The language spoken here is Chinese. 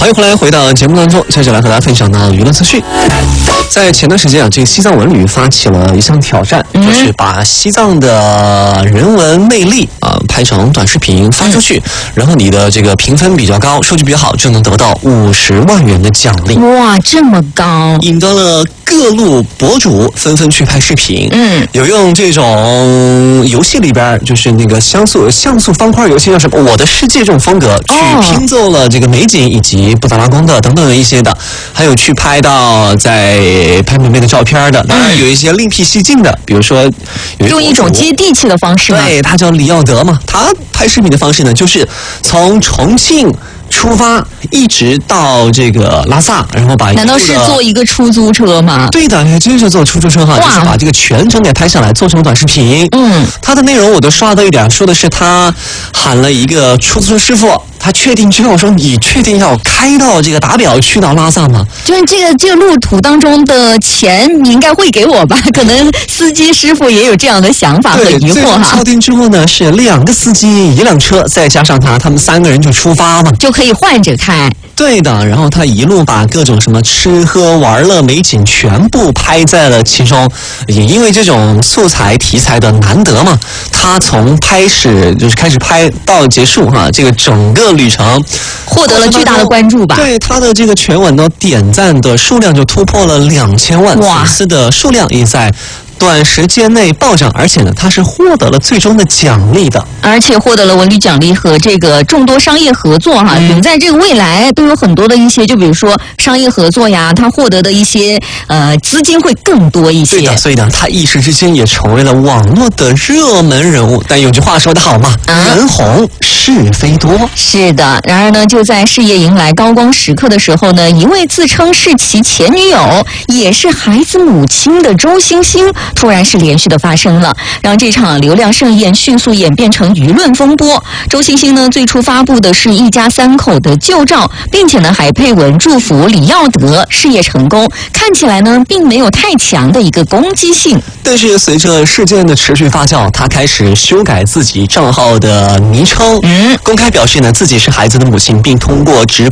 欢迎回到节目当中，接着来和大家分享到娱乐资讯。在前段时间啊，这个西藏文旅发起了一项挑战，就是把西藏的人文魅力拍成短视频发出去，然后你的这个评分比较高，数据比较好，就能得到50万元的奖励。 哇，这么高！ 引得了各路博主纷纷去拍视频。有用这种游戏里边就是那个像素方块游戏，叫什么《我的世界》这种风格，去拼凑了这个美景以及布达拉宫的等等一些的，还有去拍到在拍美美的照片的，当然有一些另辟蹊径的，比如说用一种接地气的方式。 对，他叫李耀德嘛，他拍视频的方式呢，就是从重庆出发一直到这个拉萨，然后把难道是坐一个出租车吗？ 对的，真是坐出租车哈，就是把这个全程给拍下来，做成短视频。他的内容我都刷到一点，说的是他喊了一个出租车师傅，他确定之后说：“你确定要开到这个达表去到拉萨吗？” 就是这个路途当中的钱，你应该会给我吧？可能司机师傅也有这样的想法和疑惑哈。 敲定之后呢，是2个司机1辆车，再加上他们3个人就出发嘛， 就可以换着开。 对的，然后他一路把各种什么吃喝玩乐美景全部拍在了其中，也因为这种素材题材的难得嘛，他从开始就是开始拍到结束哈，这个整个旅程获得了巨大的关注吧。 对，他的这个全文的点赞的数量就突破了2000万，粉丝的数量也在短时间内暴涨，而且呢，他是获得了最终的奖励的， 而且获得了文旅奖励和这个众多商业合作哈。在这个未来都有很多的一些，就比如说商业合作呀，他获得的一些资金会更多一些。 对的，所以呢，他一时之间也成为了网络的热门人物。但有句话说得好嘛，人红是非多。 是的，然而呢，就在事业迎来高光时刻的时候呢，一位自称是其前女友，也是孩子母亲的周星星，突然是连续的发生了，让这场流量盛宴迅速演变成舆论风波。周星星呢，最初发布的是一家3口的旧照，并且呢还配文祝福李耀德事业成功，看起来呢并没有太强的一个攻击性。 但是随着事件的持续发酵，他开始修改自己账号的昵称，公开表示呢自己是孩子的母亲，并通过直